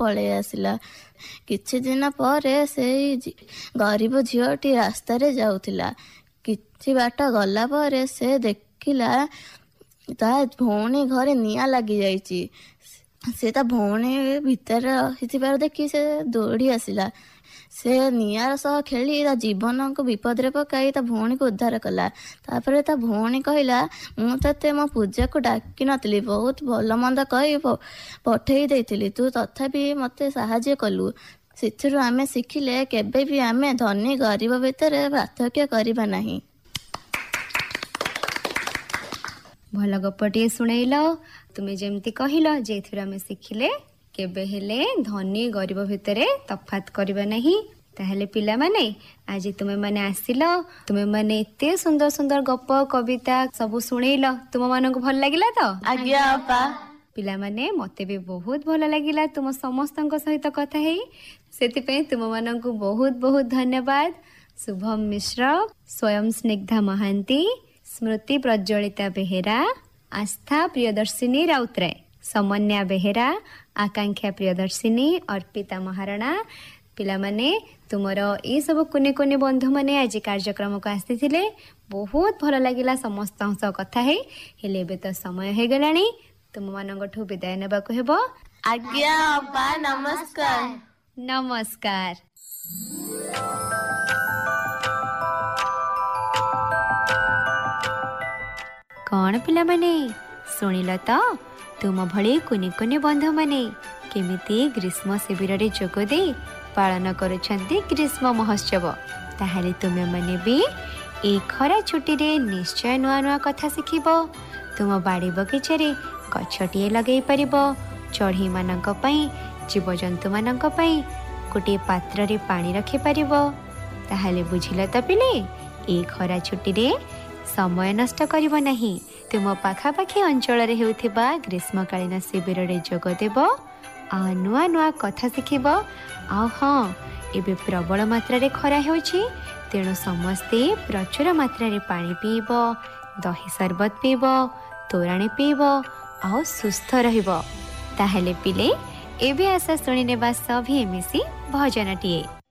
ପଳେଇ ଆସିଲା। କିଛି ଦିନ ପରେ ସେଇ ଗରିବ ଝିଅଟି ରାସ୍ତାରେ ଯାଉଥିଲା। କିଛି ବାଟ ଗଲା ପରେ ସେ ଦେଖିଲା ତା ଭଉଣୀ ଘରେ ନିଆଁ ଲାଗିଯାଇଛି। ସେ ତା ଭଉଣୀ ଭିତରେ ରହିଥିବାର ଦେଖି ସେ ଦୌଡ଼ି ଆସିଲା। ସେ ନିଆଁ ସହ ଖେଳି ତା ଜୀବନକୁ ବିପଦରେ ପକାଇ ତା ଭଉଣୀକୁ ଉଦ୍ଧାର କଲା। ତାପରେ ତା ଭଉଣୀ କହିଲା, ମୁଁ ତତେ ମୋ ପୂଜାକୁ ଡାକି ନଥିଲି, ବହୁତ ଭଲ ମନ୍ଦ କହି ପଠେଇ ଦେଇଥିଲି, ତୁ ତଥାପି ମୋତେ ସାହାଯ୍ୟ କଲୁ। ସେଥିରୁ ଆମେ ଶିଖିଲେ କେବେ ବି ଆମେ ଧନୀ ଗରିବ ଭିତରେ ପାର୍ଥକ୍ୟ କରିବା ନାହିଁ। ଭଲ ଗପଟିଏ ଶୁଣେଇଲ। ତୁମେ ଯେମିତି କହିଲ ଯେ ଏଥିରୁ ଆମେ ଶିଖିଲେ କେବେ ହେଲେ ଧନୀ ଗରିବ ଭିତରେ ତଫାତ୍ କରିବା ନାହିଁ। ତାହେଲେ ପିଲାମାନେ, ଆଜି ତୁମେମାନେ ଆସିଲ, ତୁମେମାନେ ଏତେ ସୁନ୍ଦର ସୁନ୍ଦର ଗପ କବିତା ସବୁ ଶୁଣେଇଲ, ତୁମମାନଙ୍କୁ ଭଲ ଲାଗିଲା ତ? ଆଜ୍ଞା ଅପା। ପିଲାମାନେ, ମତେ ବି ବହୁତ ଭଲ ଲାଗିଲା ତୁମ ସମସ୍ତଙ୍କ ସହିତ କଥା ହେଇ। ସେଥିପାଇଁ ତୁମମାନଙ୍କୁ ବହୁତ ବହୁତ ଧନ୍ୟବାଦ। ଶୁଭମ ମିଶ୍ର, ସ୍ୱୟଂ ସ୍ନିଗ୍ଧା ମହାନ୍ତି, ସ୍ମୃତି ପ୍ରଜ୍ୱଳିତା ବେହେରା, ଆସ୍ଥା ପ୍ରିୟଦର୍ଶିନୀ ରାଉତରାୟ, ସମନ୍ୟା ବେହେରା, ଆକାଂକ୍ଷା ପ୍ରିୟଦର୍ଶିନୀ, ଅର୍ପିତା ମହାରଣା। ପିଲାମାନେ, ତୁମର ଏସବୁ କୁନି କୁନି ବନ୍ଧୁମାନେ ଆଜି କାର୍ଯ୍ୟକ୍ରମକୁ ଆସିଥିଲେ। ବହୁତ ଭଲ ଲାଗିଲା ସମସ୍ତଙ୍କ ସହ କଥା ହେଇ। ହେଲେ ଏବେ ତ ସମୟ ହେଇଗଲାଣି, ତୁମମାନଙ୍କଠୁ ବିଦାୟ ନେବାକୁ ହେବ। ଆଜ୍ଞା ଅପା, ନମସ୍କାର। ନମସ୍କାର। କ'ଣ ପିଲାମାନେ, ଶୁଣିଲ ତ ତୁମ ଭଳି କୁନି କୁନି ବନ୍ଧୁମାନେ କେମିତି ଗ୍ରୀଷ୍ମ ଶିବିରରେ ଯୋଗ ଦେଇ ପାଳନ କରୁଛନ୍ତି ଗ୍ରୀଷ୍ମ ମହୋତ୍ସବ। ତାହେଲେ ତୁମେମାନେ ବି ଏଇ ଖରା ଛୁଟିରେ ନିଶ୍ଚୟ ନୂଆ ନୂଆ କଥା ଶିଖିବ। ତୁମ ବାଡ଼ି ବଗିଚାରେ ଗଛଟିଏ ଲଗାଇ ପାରିବ। ଚଢ଼େଇମାନଙ୍କ ପାଇଁ, ଜୀବଜନ୍ତୁମାନଙ୍କ ପାଇଁ ଗୋଟିଏ ପାତ୍ରରେ ପାଣି ରଖିପାରିବ। ତାହେଲେ ବୁଝିଲ ତ ପିଲେ, ଏଇ ଖରା ଛୁଟିରେ ସମୟ ନଷ୍ଟ କରିବ ନାହିଁ। ତୁମ ପାଖାପାଖି ଅଞ୍ଚଳରେ ହେଉଥିବା ଗ୍ରୀଷ୍ମକାଳୀନ ଶିବିରରେ ଯୋଗ ଦେବ ଆଉ ନୂଆ ନୂଆ କଥା ଶିଖିବ। ଆଉ ହଁ, ଏବେ ପ୍ରବଳ ମାତ୍ରାରେ ଖରା ହେଉଛି, ତେଣୁ ସମସ୍ତେ ପ୍ରଚୁର ମାତ୍ରାରେ ପାଣି ପିଇବ, ଦହି ସରବତ ପିଇବ, ତୋରାଣି ପିଇବ ଆଉ ସୁସ୍ଥ ରହିବ। ତାହେଲେ ପିଲେ, ଏବେ ଆସ ଶୁଣିନେବା ସଭିଏଁ ମିଶି ଭଜନଟିଏ।